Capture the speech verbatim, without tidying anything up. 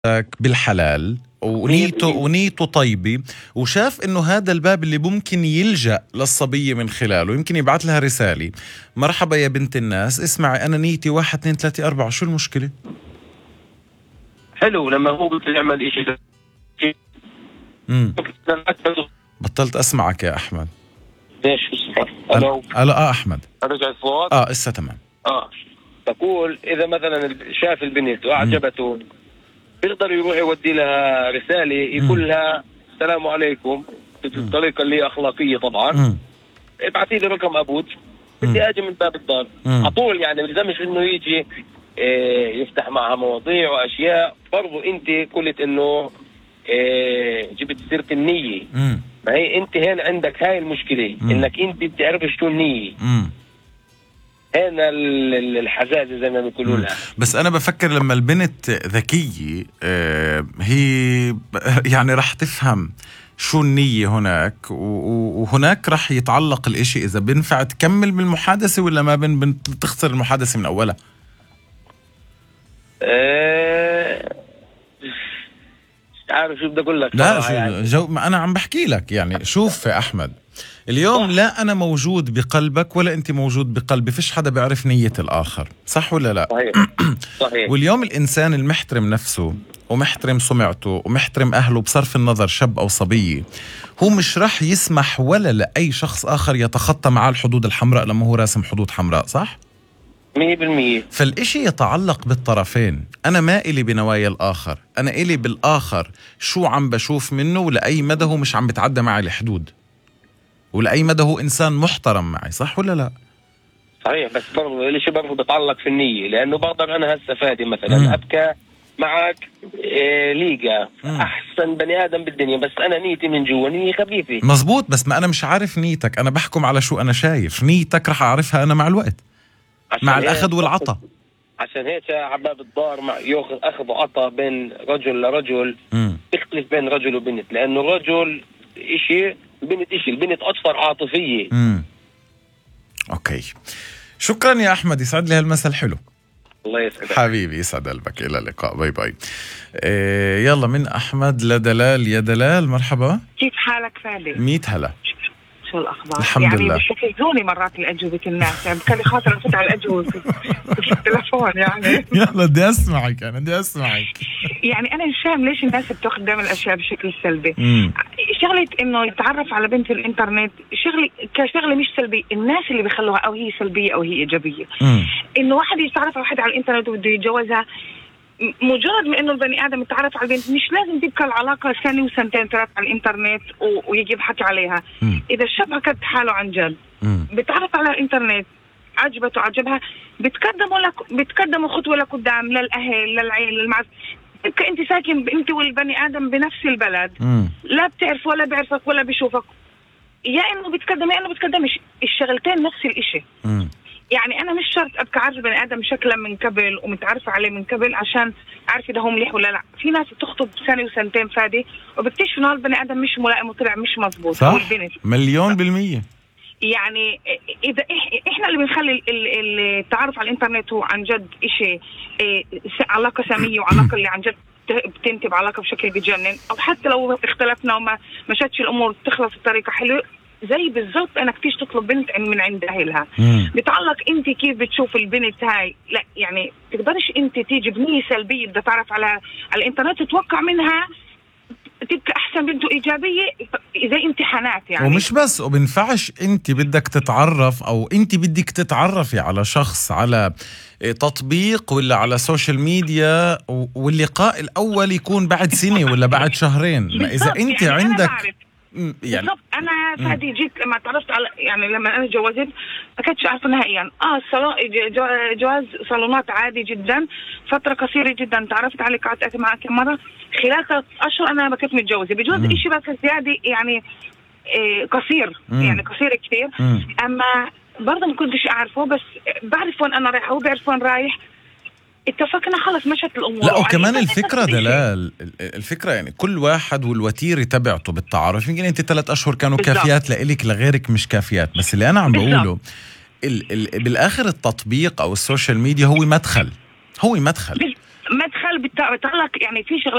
بالحلال ونيته ونيته طيبة، وشاف انه هذا الباب اللي ممكن يلجأ للصبية من خلاله، يمكن يبعث لها رسالة: مرحبا يا بنت الناس، اسمعي انا نيتي واحد اثنين ثلاثة أربعة، شو المشكلة؟ حلو لما هو بده يعمل اشي. امم بطلت اسمعك يا احمد. ليش؟ الو الو اه احمد رجع الصوت؟ اه اسا تمام. اه بقول اذا مثلا شاف البنت واعجبته بيقدر يروح يودي لها رسالة يقول لها السلام عليكم بالطريقة اللي أخلاقية طبعا، ابعثي لي رقم أبوك بدي أجي من باب الدار عطول، يعني بلزمش إنه يجي إيه يفتح معها مواضيع وأشياء. برضو أنت قلت إنه إيه جبت سيرة النية، ما هي أنت هين عندك هاي المشكلة مم. إنك أنت بتعرف شو النية، هنا الحزازة زي ما بيقولوا لها. بس أنا بفكر لما البنت ذكية آه هي يعني رح تفهم شو النية هناك، وهناك رح يتعلق الاشي إذا بنفع تكمل بالمحادثة ولا ما بن بتخسر المحادثة من أولها. أه عارف شو بدي أقول لك؟ لا شو يعني. جو ما أنا عم بحكي لك يعني. شوف يا أحمد، اليوم صح. لا أنا موجود بقلبك ولا أنت موجود بقلبي، فيش حدا بيعرف نية الآخر، صح ولا لا؟ صحيح. صحيح. واليوم الإنسان المحترم نفسه ومحترم سمعته ومحترم أهله بصرف النظر شاب أو صبية، هو مش رح يسمح ولا لأي شخص آخر يتخطى معاه الحدود الحمراء لما هو راسم حدود حمراء، صح؟ مية بالمية. فالإشي يتعلق بالطرفين. أنا ما إلي بنوايا الآخر، أنا إلي بالآخر شو عم بشوف منه ولأي مدى هو مش عم بتعدى معي الحدود، ولأي مدى هو إنسان محترم معي، صح ولا لا؟ صحيح. بس برضه الشيء برضه بتعلق في النية، لأنه برضه أنا هسه فادي مثلا مم. أبكى معك إيه ليقى مم. أحسن بني آدم بالدنيا، بس أنا نيتي من جوا نية خفيفة. مزبوط، بس ما أنا مش عارف نيتك، أنا بحكم على شو أنا شايف. نيتك رح أعرفها أنا مع الوقت، مع الأخذ والعطا. عشان هيك عباب الدار مع ياخذ أخذ وعطا بين رجل لرجل مم. تختلف بين رجل وبنت، لأنه الرجل إشي البنت إشي، البنت أكثر عاطفية. امم اوكي، شكرا يا احمد، يسعد لي هالمثل حلو. الله يسعدك حبيبي، يسعد قلبك. الى اللقاء، باي باي. إيه يلا من احمد لدلال. يا دلال مرحبا، كيف حالك فادي؟ ميت هلا، شو الاخبار؟ الحمد يعني لله. بيشكلوني مرات الاجوبه الناس، يعني بكلي خاطر افوت على الاجوبه في التلفون يعني. يلا بدي اسمعك، انا بدي اسمعك. يعني انا مش فاهم ليش الناس بتاخذ دائما الاشياء بشكل سلبي. مم. شغله انه يتعرف على بنت الانترنت شغله كشغله مش سلبيه، الناس اللي بيخلوها او هي سلبيه او هي ايجابيه. مم. انه واحد يتعرف على واحد على الانترنت وبده يتجوزها، مجرد من انه البني ادم يتعرف على البنت مش لازم تبقى العلاقه سنه وسنتين ثلاث على الانترنت ويجي يحكي عليها. مم. اذا الشاب هكذا حاله عن جد بتعرف على الانترنت عجبته عجبها، بتقدموا لك بتقدموا خطوه لقدام للاهل للعيله للمعز. تبقى انت ساكن انت والبني ادم بنفس البلد، مم. لا بتعرف ولا بيعرفك ولا بيشوفك، يا انه بتقدم يا انه بتقدمش، الشغلتين نفس الاشي. مم. يعني انا مش شرط ابقى عارف بني ادم شكلا من قبل ومتعرفه عليه من قبل عشان اعرف اذا هو مليح ولا لا. في ناس بتخطب سنه وسنتين فادي وبكتشف انه البني ادم مش ملائم وطلع مش مظبوط. صح، مليون بالمية. يعني اذا احنا اللي بنخلي التعرف على الانترنت هو عن جد اشي علاقه ساميه وعلاقه اللي عن جد بتنتهي بعلاقه بشكل بيجنن، او حتى لو اختلفنا وما مشتش الامور تخلص بطريقه حلوه، زي بالضبط انك تيجي تطلب بنت من عند اهلها. بتعلق انت كيف بتشوف البنت هاي. لا يعني تقدرش انت تيجي بنيه سلبيه بدها تعرف على على الانترنت تتوقع منها تبقى احسن بنت ايجابيه زي امتحانات يعني. ومش بس، وبنفعش انت بدك تتعرف او انت بدك تتعرفي على شخص على تطبيق ولا على سوشيال ميديا واللقاء الاول يكون بعد سنه ولا بعد شهرين. ما اذا انت يعني عندك يعني بالضبط. انا فادي جيت لما تعرفت على يعني لما انا تجوزت ما كنتش عارفه نهائيا. اه جواز صالونات عادي جدا، فتره قصيره جدا تعرفت عليك قعدت معك كم مره خلال ثلاث اشهر انا ما كنت متجوزه. بجوز شيء بس زياده يعني إيه قصير مم. يعني قصير كثير، اما برضه ما كنتش اعرفه، بس بعرف وين انا رايحه وبعرف وين رايح. اتفقنا خلص مشت الامور. لا وكمان الفكره دلال، الفكره يعني كل واحد والوتيره تبعته بالتعارف. يمكن انت ثلاث اشهر كانوا بالزبط. كافيات لإلك، لغيرك مش كافيات. بس اللي انا عم بقوله ال ال بالاخر التطبيق او السوشيال ميديا هو مدخل، هو مدخل مدخل الرجال بتعلق يعني في شغلات